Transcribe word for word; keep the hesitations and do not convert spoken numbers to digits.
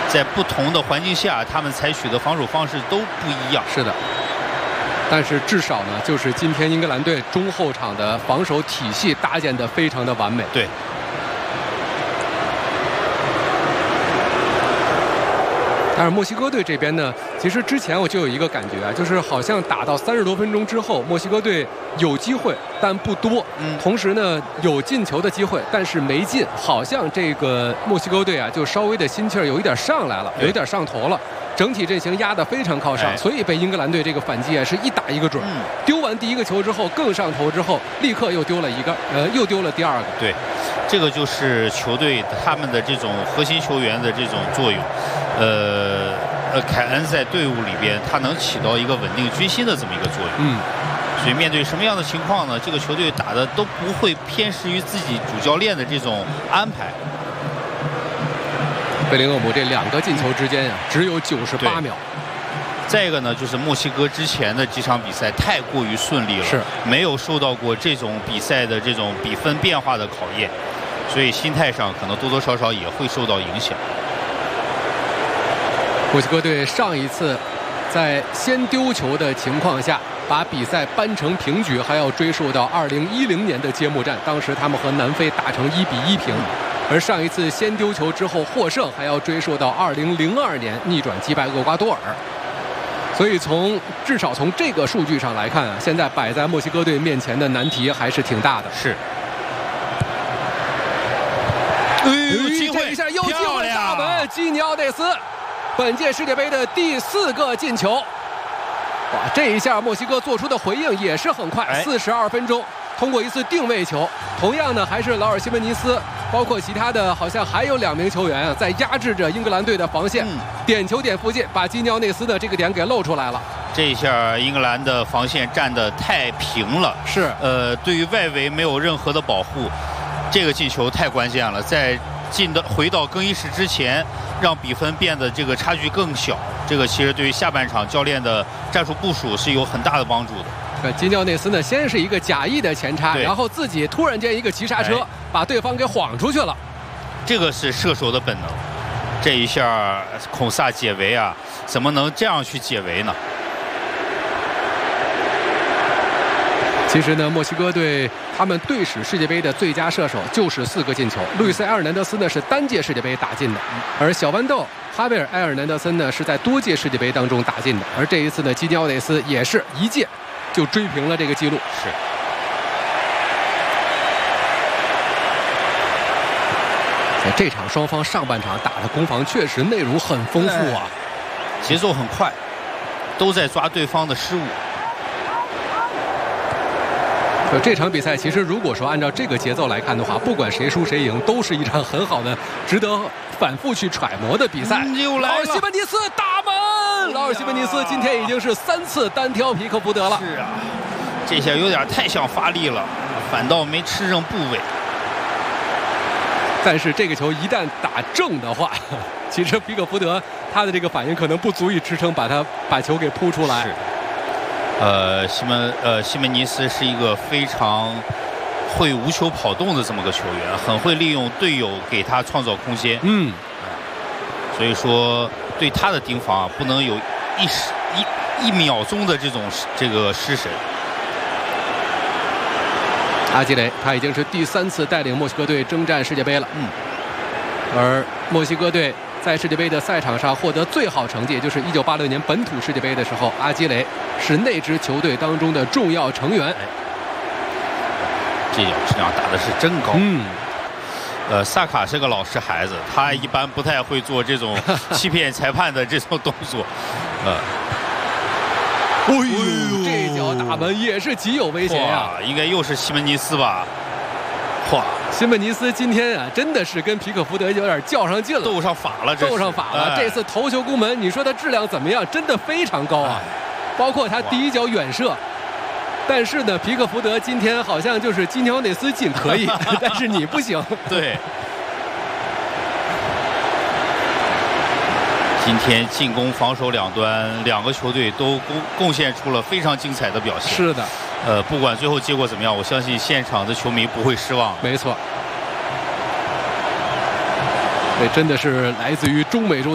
在不同的环境下，他们采取的防守方式都不一样。 是的。但是至少呢，就是今天英格兰队中后场的防守体系搭建得非常的完美。 对。 但是墨西哥队这边呢，其实之前我就有一个感觉啊，就是好像打到三十多分钟之后，墨西哥队有机会但不多，嗯，同时呢有进球的机会，但是没进，好像这个墨西哥队啊就稍微的心气儿有一点上来了，有一点上头了。整体阵型压得非常靠上，哎、所以被英格兰队这个反击啊是一打一个准。嗯、丢完第一个球之后，更上头之后，立刻又丢了一个，呃，又丢了第二个。 对，这个就是球队他们的这种核心球员的这种作用。呃呃，凯恩在队伍里边，他能起到一个稳定军心的这么一个作用。嗯，所以面对什么样的情况呢？这个球队打的都不会偏食于自己主教练的这种安排。 贝林厄姆这两个进球之间啊，只有九十八秒。 再一个呢，就是墨西哥之前的几场比赛太过于顺利了， 是没有受到过这种比赛的这种比分变化的考验，所以心态上可能多多少少也会受到影响。 墨西哥队上一次在先丢球的情况下，把比赛扳成平局，还要追溯到二零一零年的揭幕战，当时他们和南非打成一比一平。而上一次先丢球之后获胜，还要追溯到二零零二年逆转击败厄瓜多尔。所以从至少从这个数据上来看啊，现在摆在墨西哥队面前的难题还是挺大的。 是。 哎呦，机会！这一下又机会大门，基尼奥内斯，本届世界杯的第四个进球。哇，这一下墨西哥做出的回应也是很快，四十二分钟。通过一次定位球，同样呢还是劳尔西门尼斯，包括其他的好像还有两名球员啊，在压制着英格兰队的防线，嗯、点球点附近把基尼奥内斯的这个点给露出来了。 这一下英格兰的防线站得太平了， 是呃，对于外围没有任何的保护，这个进球太关键了，在进的回到更衣室之前，让比分变得这个差距更小，这个其实对于下半场教练的战术部署是有很大的帮助的。 这基尼奥内斯呢，先是一个假意的前插，然后自己突然间一个急刹车，哎、把对方给晃出去了。 这个是射手的本能。这一下孔萨解围啊，怎么能这样去解围呢？ 其实呢，墨西哥队他们队史世界杯的最佳射手就是四个进球。路易斯·埃尔南德斯呢是单届世界杯打进的，而小豌豆哈维尔·埃尔南德森呢是在多届世界杯当中打进的。而这一次呢，基尼奥内斯也是一届就追平了这个记录。 是。 在这场双方上半场打的攻防确实内容很丰富啊， 节奏很快，都在抓对方的失误。 这场比赛其实如果说按照这个节奏来看的话，不管谁输谁赢，都是一场很好的、值得反复去揣摩的比赛。 嗯、又来了， 劳尔西门尼斯打门，劳尔西门尼斯今天已经是三次单挑皮克福德了。 是啊，这下有点太想发力了，反倒没吃正部位。 但是这个球一旦打正的话，其实皮克福德他的这个反应可能不足以支撑把他把球给扑出来。 是。呃，西门呃西门尼斯是一个非常会无球跑动的这么个球员，很会利用队友给他创造空间。 嗯， 所以说对他的盯防啊，不能有一时一一秒钟的这种这个失神。 阿基雷他已经是第三次带领墨西哥队征战世界杯了。 嗯， 而墨西哥队在世界杯的赛场上获得最好成绩，也就是一九八六年本土世界杯的时候，阿基雷是那支球队当中的重要成员。哎、 这脚质量打的是真高。 嗯， 呃，萨卡是个老实孩子，他一般不太会做这种欺骗裁判的这种动作。呃， 哎呦，这脚打门也是极有危险呀、 啊！应该又是西门尼斯吧？哇！ 西门尼斯今天啊，真的是跟皮克福德有点较上劲了， 斗上法了， 斗上法了。哎、这次头球攻门，你说他质量怎么样？真的非常高啊！哎、包括他第一脚远射，但是呢，皮克福德今天好像就是基尼奥内斯进可以，但是你不行。 对。今天进攻、防守两端，两个球队都贡贡献出了非常精彩的表现。 是的。 呃，不管最后结果怎么样，我相信现场的球迷不会失望。 没错，这真的是来自于中美洲。